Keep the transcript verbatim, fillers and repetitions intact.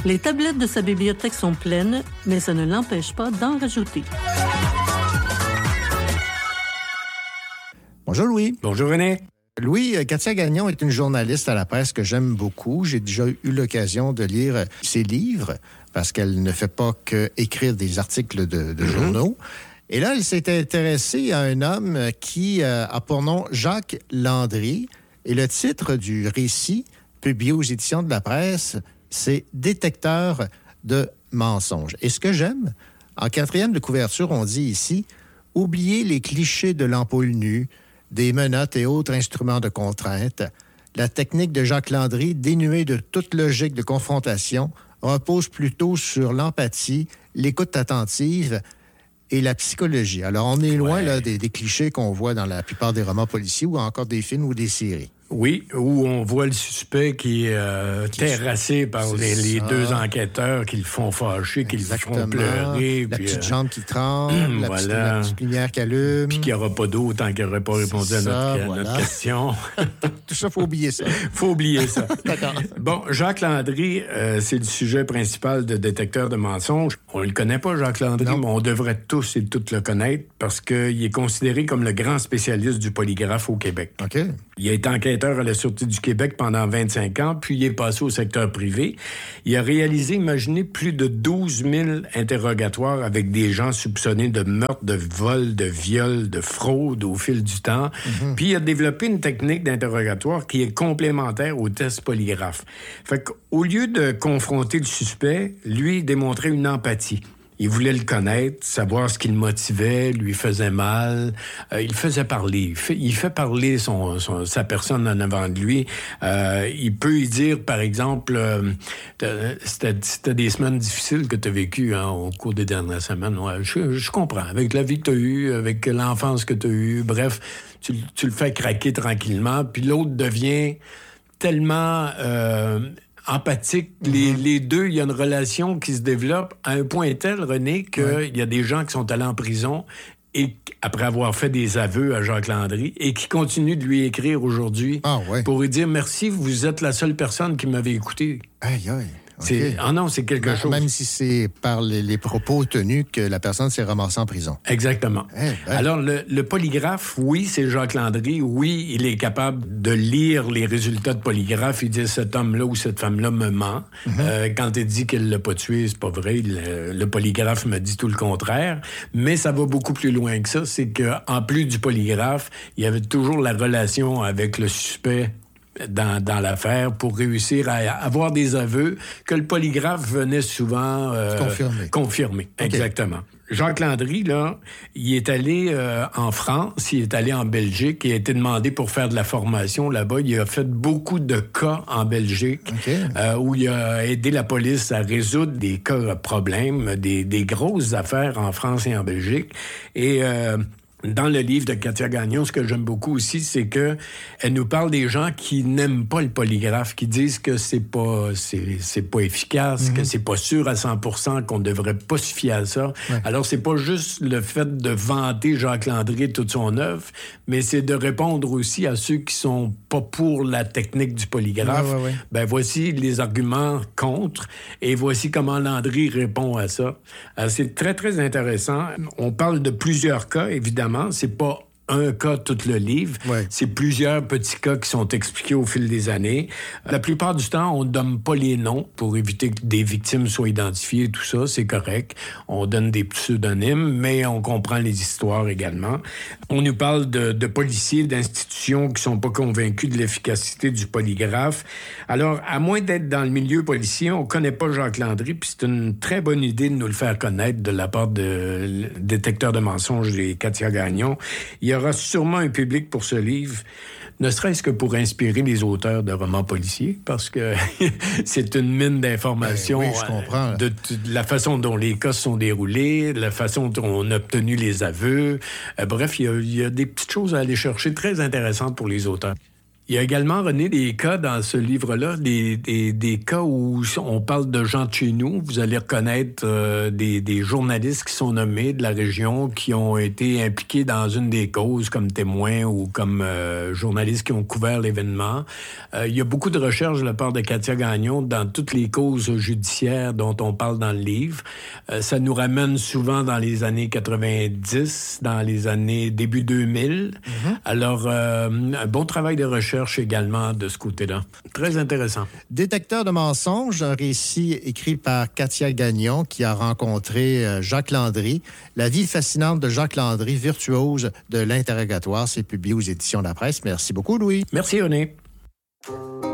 Les tablettes de sa bibliothèque sont pleines, mais ça ne l'empêche pas d'en rajouter. Bonjour Louis. Bonjour René. Louis, Katia Gagnon est une journaliste à la presse que j'aime beaucoup. J'ai déjà eu l'occasion de lire ses livres parce qu'elle ne fait pas qu'écrire des articles de, de mm-hmm. journaux. Et là, elle s'est intéressée à un homme qui euh, a pour nom Jacques Landry. Et le titre du récit, publié aux éditions de la presse, c'est « Détecteur de mensonges ». Et ce que j'aime, en quatrième de couverture, on dit ici « Oubliez les clichés de l'ampoule nue, des menottes et autres instruments de contrainte. La technique de Jacques Landry, dénuée de toute logique de confrontation, repose plutôt sur l'empathie, l'écoute attentive et la psychologie. » Alors, on est loin ouais. là, des, des clichés qu'on voit dans la plupart des romans policiers ou encore des films ou des séries. Oui, où on voit le suspect qui est euh, qui terrassé par les, les deux enquêteurs qui le font fâcher, qui Exactement. le font pleurer. La puis, petite euh... jambe qui tremble, la, voilà. petite, la petite lumière qui allume. Puis qu'il n'y aura pas d'eau tant qu'il n'aurait pas répondu C'est à notre, ça, à voilà. notre question. Tout ça, il faut oublier ça. faut oublier ça. D'accord. Bon, Jacques Landry, euh, c'est le sujet principal de Détecteur de mensonges. On ne le connaît pas, Jacques Landry, non. mais on devrait tous et toutes le connaître parce qu'il est considéré comme le grand spécialiste du polygraphe au Québec. OK. Il a été enquêteur à la Sûreté du Québec pendant vingt-cinq ans, puis il est passé au secteur privé. Il a réalisé, imaginez, plus de douze mille interrogatoires avec des gens soupçonnés de meurtre, de vol, de viol, de fraude au fil du temps. Mm-hmm. Puis il a développé une technique d'interrogatoire qui est complémentaire au test polygraphe. Fait qu'au lieu de confronter le suspect, lui, il démontrait une empathie. Il voulait le connaître, savoir ce qui le motivait, lui faisait mal. Euh, il faisait parler. Il fait, il fait parler son, son, sa personne en avant de lui. Euh, il peut y dire, par exemple, euh, c'était, c'était des semaines difficiles que tu as vécues hein, au cours des dernières semaines. Ouais, je, je comprends. Avec la vie que tu as eue, avec l'enfance que tu as eue, bref, tu, tu le fais craquer tranquillement. Puis l'autre devient tellement... Euh, empathique. Mm-hmm. Les, les deux, il y a une relation qui se développe à un point tel, René, qu'il ouais. y a des gens qui sont allés en prison et après avoir fait des aveux à Jacques Landry et qui continuent de lui écrire aujourd'hui ah, ouais. pour lui dire « Merci, vous êtes la seule personne qui m'avait écouté. » Aïe, aïe. C'est... Okay. Ah non, c'est quelque même, chose. Même si c'est par les, les propos tenus que la personne s'est ramassée en prison. Exactement. Eh ben. Alors, le, le polygraphe, oui, c'est Jacques Landry. Oui, il est capable de lire les résultats de polygraphe. Il dit, cet homme-là ou cette femme-là me ment. Mm-hmm. Euh, quand il dit qu'elle ne l'a pas tué, c'est pas vrai. Le, le polygraphe me dit tout le contraire. Mais ça va beaucoup plus loin que ça. C'est qu'en plus du polygraphe, il y avait toujours la relation avec le suspect Dans, dans l'affaire pour réussir à avoir des aveux que le polygraphe venait souvent euh, confirmer. confirmer. Okay. Exactement. Jacques Landry, là, il est allé euh, en France, il est allé en Belgique, il a été demandé pour faire de la formation là-bas. Il a fait beaucoup de cas en Belgique okay. euh, où il a aidé la police à résoudre des cas problèmes, des, des grosses affaires en France et en Belgique. Et... Euh, Dans le livre de Katia Gagnon, ce que j'aime beaucoup aussi, c'est que elle nous parle des gens qui n'aiment pas le polygraphe, qui disent que c'est pas c'est, c'est pas efficace, mm-hmm. que c'est pas sûr à cent pour cent, qu'on devrait pas se fier à ça. Ouais. Alors, c'est pas juste le fait de vanter Jacques Landry et toute son œuvre, mais c'est de répondre aussi à ceux qui sont pas pour la technique du polygraphe. Ouais, ouais, ouais. Ben, voici les arguments contre et voici comment Landry répond à ça. Alors, c'est très, très intéressant. On parle de plusieurs cas, évidemment. C'est pas un cas, tout le livre. Ouais. C'est plusieurs petits cas qui sont expliqués au fil des années. La plupart du temps, on ne donne pas les noms pour éviter que des victimes soient identifiées, tout ça, c'est correct. On donne des pseudonymes, mais on comprend les histoires également. On nous parle de, de policiers, d'institutions qui sont pas convaincus de l'efficacité du polygraphe. Alors, à moins d'être dans le milieu policier, on connaît pas Jacques Landry, puis c'est une très bonne idée de nous le faire connaître de la part de Détecteur de mensonges et Katia Gagnon. Il y a aura sûrement un public pour ce livre, ne serait-ce que pour inspirer les auteurs de romans policiers, parce que c'est une mine d'informations. Ben oui, je comprends. De, de la façon dont les cas se sont déroulés, de la façon dont on a obtenu les aveux. Euh, bref, il y, a, il y a des petites choses à aller chercher très intéressantes pour les auteurs. Il y a également, René, des cas dans ce livre-là, des, des, des cas où on parle de gens de chez nous. Vous allez reconnaître euh, des, des journalistes qui sont nommés de la région, qui ont été impliqués dans une des causes comme témoins ou comme euh, journalistes qui ont couvert l'événement. Euh, il y a beaucoup de recherches de la part de Katia Gagnon dans toutes les causes judiciaires dont on parle dans le livre. Euh, ça nous ramène souvent dans les années quatre-vingt-dix, dans les années début deux mille. Mm-hmm. Alors, euh, un bon travail de recherche également de ce côté-là. Très intéressant. Détecteur de mensonges, un récit écrit par Katia Gagnon qui a rencontré Jacques Landry. La vie fascinante de Jacques Landry, virtuose de l'interrogatoire. C'est publié aux éditions de la Presse. Merci beaucoup, Louis. Merci, René.